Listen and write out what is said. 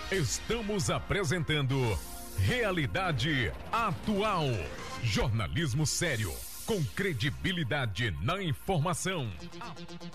Estamos apresentando Realidade Atual. Jornalismo sério, com credibilidade na informação.